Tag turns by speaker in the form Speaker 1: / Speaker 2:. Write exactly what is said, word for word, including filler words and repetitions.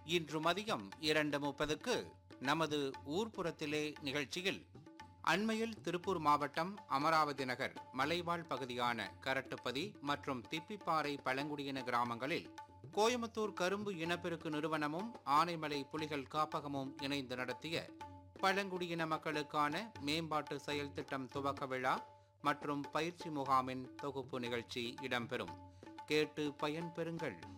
Speaker 1: இன்று மதியம் இரண்டு முப்பதுக்கு நமது ஊர்ப்புறத்திலே நிகழ்ச்சியில் அண்மையில் திருப்பூர் மாவட்டம் அமராவதி நகர் மலைவாழ் பகுதியான கரட்டுப்பதி மற்றும் திப்பிப்பாறை பழங்குடியின கிராமங்களில் கோயமுத்தூர் கரும்பு இனப்பெருக்கு நிறுவனமும் ஆனைமலை புலிகள் காப்பகமும் இணைந்து நடத்திய பழங்குடியின மக்களுக்கான மேம்பாட்டு செயல் திட்டம் துவக்க விழா மற்றும் பயிற்சி முகாமின் தொகுப்பு நிகழ்ச்சி இடம்பெறும். கேட்டு பயன்பெறுங்கள்.